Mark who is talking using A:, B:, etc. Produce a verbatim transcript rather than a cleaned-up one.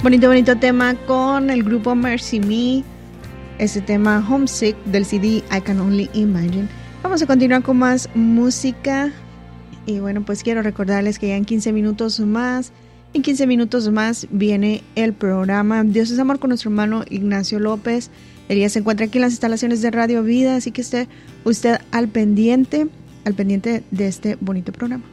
A: Bonito, bonito tema con el grupo Mercy Me. Este tema Homesick del C D I Can Only Imagine. Vamos a continuar con más música. Y bueno, pues quiero recordarles que ya en quince minutos más, en quince minutos más viene el programa Dios es Amor con nuestro hermano Ignacio López. Él ya se encuentra aquí en las instalaciones de Radio Vida, así que esté usted al pendiente, al pendiente de este bonito programa.